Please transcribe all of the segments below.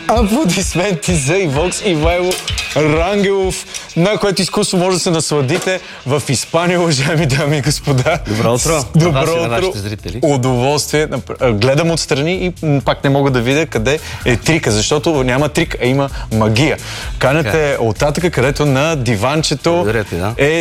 Аплодисменти за Ивокс Ивайло Рангелов, на което изкуство може да се насладите в Испания, уважаеми дами и господа. Добро утро! Добро утро! Удоволствие. Гледам отстрани и пак не мога да видя къде е трика, защото няма трик, а има магия. Канете оттатъка, където на диванчето е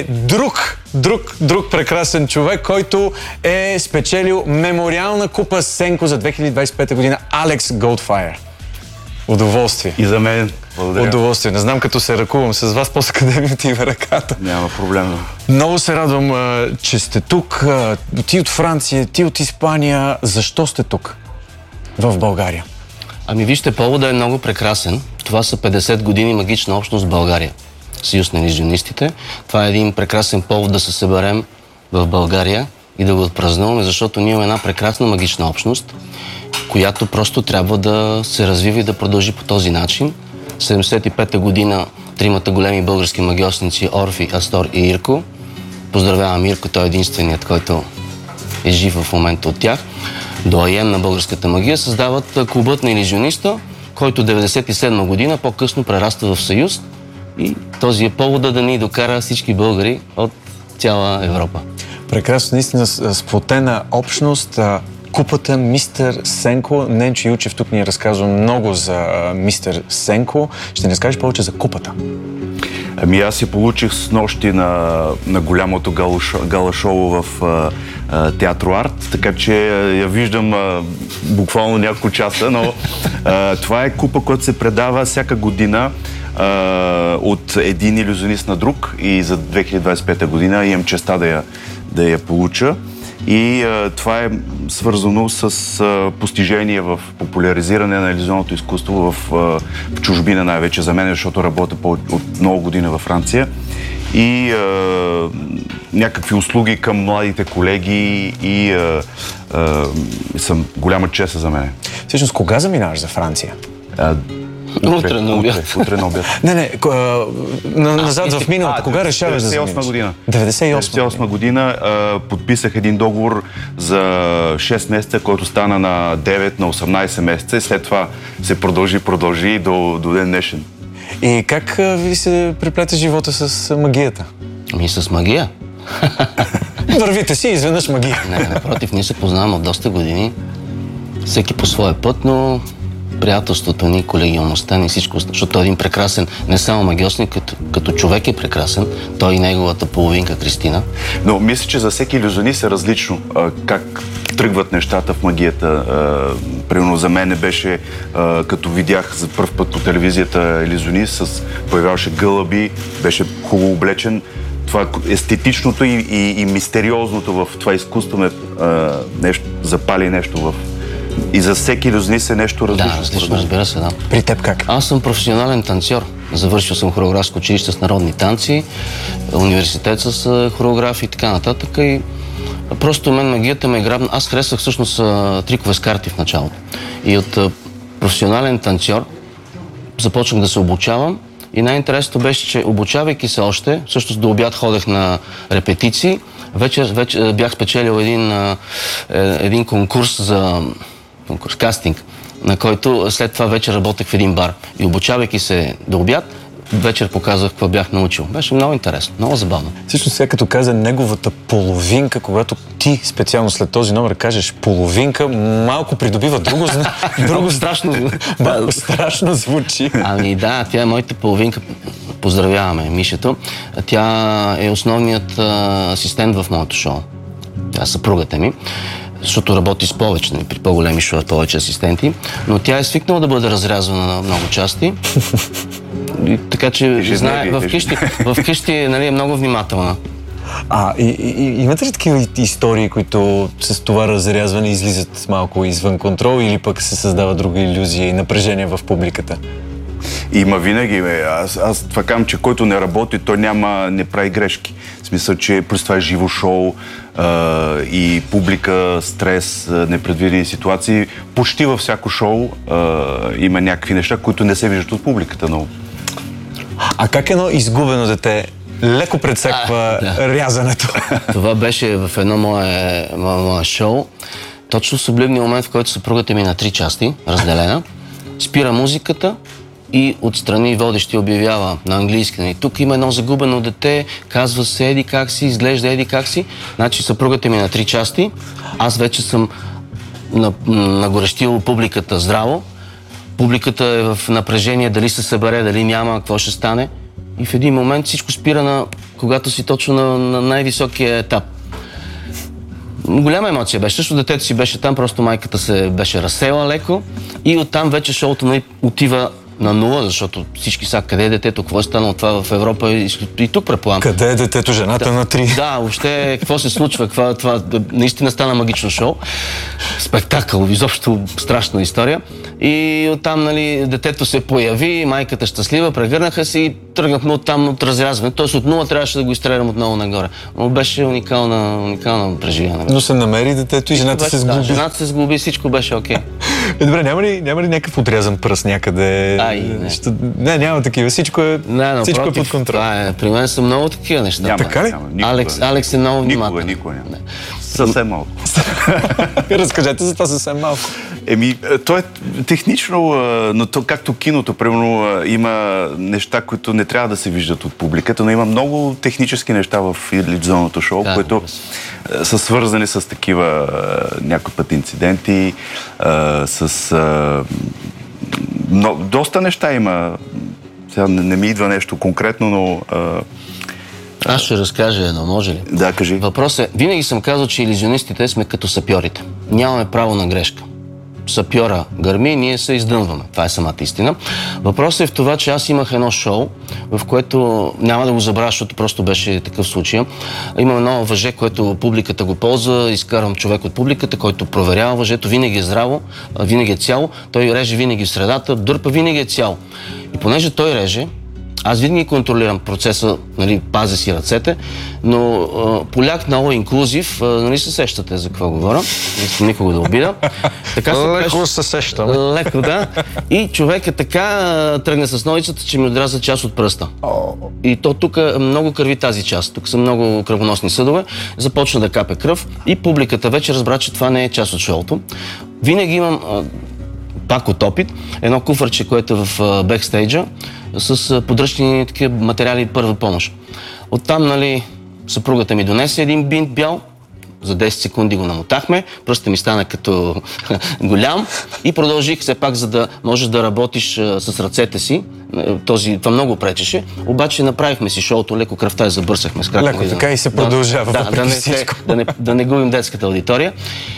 друг прекрасен човек, който е спечелил мемориална купа Сенко за 2025 година. Алекс Голдфайер. Удоволствие. И за мен. Благодаря. Удоволствие. Не знам, като се ръкувам с вас, после къде ми отива ръката. Няма проблем. Много се радвам, че сте тук. Ти от Франция, ти от Испания. Защо сте тук в България? Ами вижте, поводът е много прекрасен. Това са 50 години магична общност в България. Съюз на илюзионистите. Това е един прекрасен повод да се съберем в България и да го отпразнуваме, защото ние имаме една прекрасна магична общност, която просто трябва да се развива и да продължи по този начин. 75-та година тримата големи български магиосници Орфи, Астор и Ирко. Поздравявам Ирко, той е единственият, който е жив в момента от тях. Доайен на българската магия създават клубът на илюзиониста, който 97 година по-късно прераства в Съюз. И този е повода да ни докара всички българи от цяла Европа. Прекрасно, наистина сплотена общност. Купата Мистер Сенко. Ненчо Илчев тук ни разказва много за Мистер Сенко. Ще ни разкажеш повече за купата. Ами аз я получих с нощи на голямото гала шоу в Театро Арт, така че я виждам буквално няколко часа, но това е купа, която се предава всяка година от един илюзионист на друг и за 2025 година имам честа да я получа. И това е свързано с постижение в популяризиране на илюзионното изкуство в чужбина най-вече за мен, защото работя от много години във Франция. И някакви услуги към младите колеги и съм голяма чест за мен. Всъщност, кога заминаваш за Франция? Утре на обяд. Утре на обяд. Не, назад в миналото. Кога решаваш да заминеш? 98 година. 98 година подписах един договор за 6 месеца, който стана на 9, на 18 месеца и след това се продължи до ден днешен. И как ви се преплете живота с магията? Ами с магия. Вървите си, изведнъж магия. Не, напротив, ние се познаваме от доста години. Всеки по своя път, но приятелството ни, колегиалността ни, всичко, защото той е един прекрасен, не само магиосник, като човек е прекрасен, той и неговата половинка Кристина. Но мисля, че за всеки илюзионист е различно как тръгват нещата в магията. Примерно за мен беше, като видях за първ път по телевизията илюзионист, появяваше гълъби, беше хубаво облечен. Това естетичното и мистериозното в това изкуство ме запали нещо в... И за всеки илюзионист е нещо различно. Да, различно, разбира се, да. При теб как? Аз съм професионален танцор. Завършил съм хореографско училище с народни танци, университет с хореография и така нататък. И просто мен магията ме грабна. Аз харесах всъщност трикове с карти в началото. И от професионален танцор започнах да се обучавам. И най-интересното беше, че обучавайки се още, всъщност до обяд ходех на репетиции, вече бях спечелил един конкурс кастинг, на който след това вече работех в един бар. И обучавайки се до обяд, вечер показвах какво бях научил. Беше много интересно, много забавно. Всъщност сега като каза неговата половинка, когато ти специално след този номер кажеш половинка, малко придобива друго страшно звучи. Ами да, тя е моята половинка. Поздравяваме Мишето. Тя е основният асистент в моето шоу. Тя е съпругата ми, защото работи с повече, при по-големи шоу, повече асистенти. Но тя е свикнала да бъде разрязвана на много части. Така че знае, в къщи е много внимателна. Имате ли такива истории, които с това разрязване излизат малко извън контрол или пък се създава друга илюзия и напрежение в публиката? Има винаги. Аз това казвам, че който не работи, той не прави грешки. В смисъл, че плюс това е живо шоу и публика, стрес, непредвидени ситуации. Почти във всяко шоу има някакви неща, които не се виждат от публиката. Но... А как едно изгубено дете леко прецаква рязането? Това беше в едно мое шоу. Точно сублимния момент, в който съпругата ми на 3 части, разделена. спира музиката и отстрани водещи обявява на английски. Нали, тук има едно загубено дете, казва се еди как си, изглежда еди как си. Значи съпругата ми на 3 части, аз вече съм нагорещил публиката здраво. Публиката е в напрежение, дали се събере, дали няма, какво ще стане. И в един момент всичко спира когато си точно на най-високия етап. Голяма емоция беше. Също детето си беше там, просто майката се беше разсела леко и оттам вече шоуто отива на нула, защото всички са къде е детето, какво е станало това в Европа и тук предполагам. Къде е детето, жената на 3? Да, въобще какво се случва, това наистина стана магично шоу. Спектакъл, изобщо страшна история. И оттам, нали, детето се появи, майката щастлива, прегърнаха се и тръгнахме оттам от разрязване. Тоест от нула трябваше да го изстрелям отново нагоре. Но беше уникална преживяване. Но се намери детето и жената се сглоби. Да, жената се сглоби, всичко беше окей. Добре, няма ли някакъв отрязан пръст някъде? Не, няма такива. Всичко е под контрол. При мен са много такива неща. Така ли? Алекс е много внимателен. Никога няма. Съвсем малко. Разкажете за това съвсем малко. То е технично, но то, както киното, примерно, има неща, които не трябва да се виждат от публиката, но има много технически неща в телевизионното шоу, които са свързани с такива някой път инциденти, доста неща има. Сега не ми идва нещо конкретно, но... Аз ще разкажа едно, може ли? Да, кажи. Въпрос е, винаги съм казал, че илюзионистите сме като сапьорите. Нямаме право на грешка. Сапьора гърми, ние се издънваме. Това е самата истина. Въпросът е в това, че аз имах едно шоу, в което няма да го забравя, защото просто беше такъв случай. Имам едно въже, което публиката го ползва, изкарвам човек от публиката, който проверява въжето, винаги е здраво, винаги е цяло, той реже винаги в средата, дърпа винаги е цяло. И понеже той реже, аз винаги контролирам процеса, нали, пазя си ръцете, но поляк на инклюзив, нали се сещате за какво говоря, не искам никого да обида. Леко се сещам. Леко, да. И човек е така тръгна с ножицата, че ми отряза част от пръста. И то тук много кърви тази част, тук са много кръвоносни съдове, започна да капе кръв и публиката вече разбра, че това не е част от шоуто. Винаги имам пак от опит, едно куфърче, което е в бекстейджа, с подръчни такива материали първа помощ. Оттам, нали, съпругата ми донесе един бинт бял, за 10 секунди го намотахме, пръстът ми стана като голям и продължих все пак, за да можеш да работиш с ръцете си. Това много пречеше, обаче направихме си шоуто, леко кръвта и забърсахме с краката. Леко така и се продължава. Да не губим детската аудитория.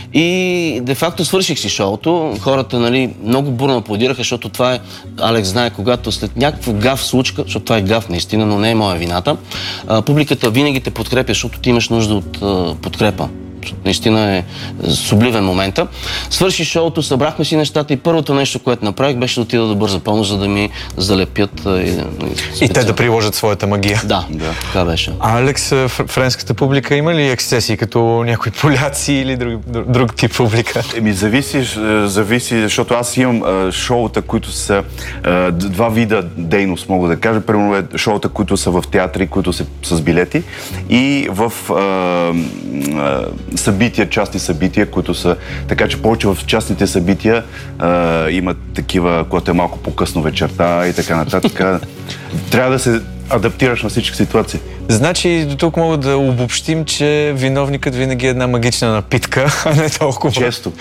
И де-факто свърших си шоуто. Хората, нали, много бурно аплодираха, защото това е, Алекс знае, когато след някаква гаф случка, защото това е гаф наистина, но не е моя вината, публиката винаги те подкрепя, защото ти имаш нужда от подкрепа. Наистина е субливен момента. Свърши шоуто, събрахме си нещата и първото нещо, което направих, беше да отида да бърза помощ, за да ми залепят. И те да приложат своята магия. Да, така беше. А Алекс, френската публика има ли ексцесии като някои поляци или друг тип публика? Зависи, защото аз имам шоута, които са два вида дейност, мога да кажа. Примерно шоута, които са в театри, които са с билети и в частни събития, които са... Така че повече в частните събития има такива, когато е малко по-късно вечерта и така нататък. Трябва да се адаптираш на всички ситуации. Значи, до тук мога да обобщим, че виновникът винаги е една магична напитка, а не толкова... Често.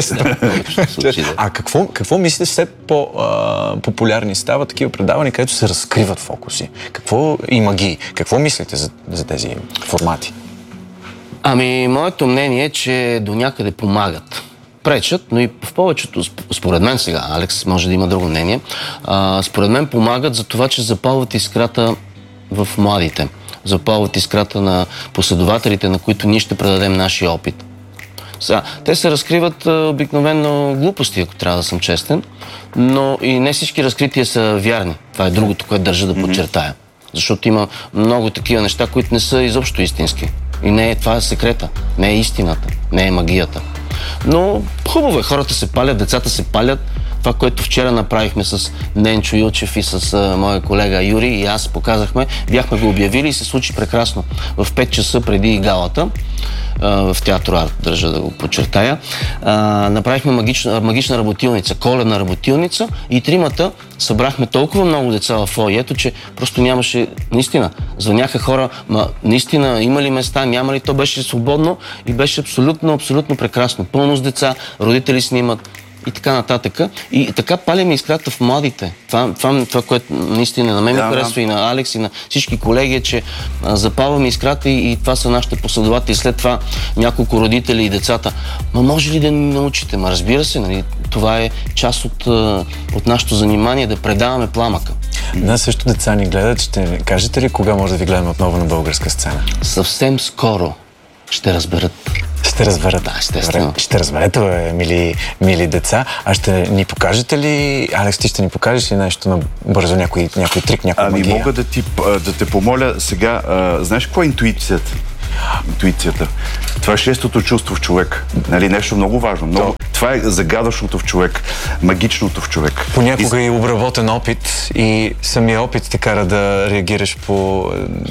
А какво мислите, все по-популярни стават такива предавания, където се разкриват фокуси? Какво и магии? Какво мислите за тези формати? Моето мнение е, че до някъде помагат. Пречат, но и в повечето, според мен сега, Алекс може да има друго мнение, според мен помагат за това, че запалват искрата в младите. Запалват искрата на последователите, на които ние ще предадем нашия опит. Сега, те се разкриват обикновено глупости, ако трябва да съм честен, но и не всички разкрития са вярни. Това е другото, което държа да подчертая. Защото има много такива неща, които не са изобщо истински. И това е секрета, не е истината, не е магията. Но хубаво е, хората се палят, децата се палят, Това, което вчера направихме с Ненчо Илчев и с моя колега Юри и аз показахме, бяхме го обявили и се случи прекрасно. В 5 часа преди галата, в Театро Арт, държа да го подчертая, направихме магична работилница, коледна работилница и тримата събрахме толкова много деца в фоайето, че просто нямаше, наистина, звъняха хора, наистина има ли места, няма ли, то беше свободно и беше абсолютно прекрасно. Пълно с деца, родители снимат и така нататък. И така палим искрата в младите. Това, което наистина на мен ми харесва и на Алекс и на всички колеги, е, че запалваме искрата и това са нашите последователи. След това няколко родители и децата. Може ли да ни научите? Разбира се, нали? Това е част от нашето занимание, да предаваме пламъка. Нас също деца ни гледат. Ще кажете ли кога може да ви гледаме отново на българска сцена? Съвсем скоро ще разберат. Ще разберат. Да, естествено. Ще разберете, мили деца. А ще ни покажете ли, Алекс, ти ще ни покажеш ли нещо бързо, някой трик, някой магия? Мога да те помоля сега, знаеш какво е интуицията? Интуицията. Това е шестото чувство в човек. Нали, нещо много важно. Това е загадъчното в човек, магичното в човек. Понякога и обработен опит и самия опит те кара да реагираш по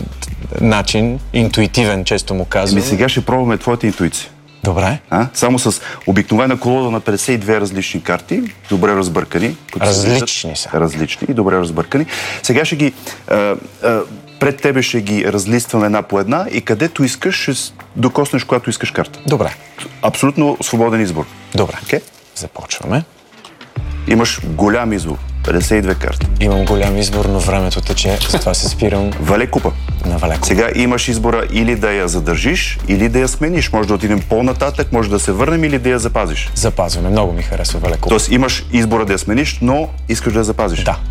начин, интуитивен, често му казвам. Сега ще пробваме твоята интуиция. Добре. Само с обикновена колода на 52 различни карти, добре разбъркани. Различни са. Различни и добре разбъркани. Сега ще ги... пред тебе ще ги разлистваме една по една и където искаш, ще докоснеш, когато искаш карта. Добре. Абсолютно свободен избор. Добре. Okay? Започваме. Имаш голям избор. 52 карти. Имам голям избор, но времето тече, затова се спирам Вале купа. На Вале купа. Сега имаш избора или да я задържиш, или да я смениш. Може да отидем по-нататък, може да се върнем или да я запазиш. Запазваме. Много ми харесва Вале купа. Тоест имаш избора да я смениш, но искаш да я запазиш. Да.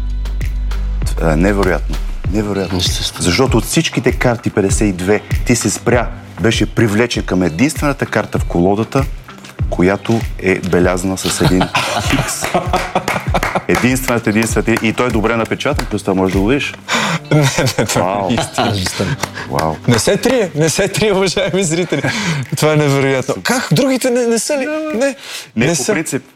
Невероятно. Невероятно. Защото от всичките карти 52 ти се спря, беше привлечен към единствената карта в колодата, която е белязана с един хикс. Единствената. И той е добре напечатан, плюс това можеш да го видиш. Не, това е истина. Вау. Не се трие, уважаеми зрители. Това е невероятно. Как? Другите не са ли? Не по са.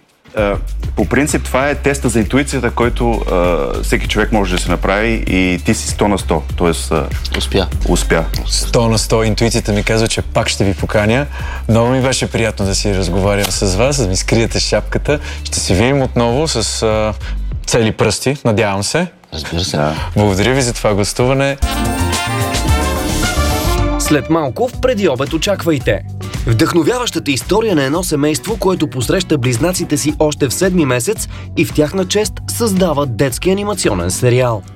По принцип, това е теста за интуицията, който всеки човек може да се направи и ти си 100 на 100. Тоест, успя. 100 на 100. Интуицията ми казва, че пак ще ви поканя. Много ми беше приятно да си разговарям с вас, да ми скриете шапката. Ще се видим отново с цели пръсти, надявам се. Разбира се. Благодаря ви за това гостуване. След малко в Преди обед очаквайте вдъхновяващата история на едно семейство, което посреща близнаците си още в 7-ми месец и в тяхна чест създава детски анимационен сериал.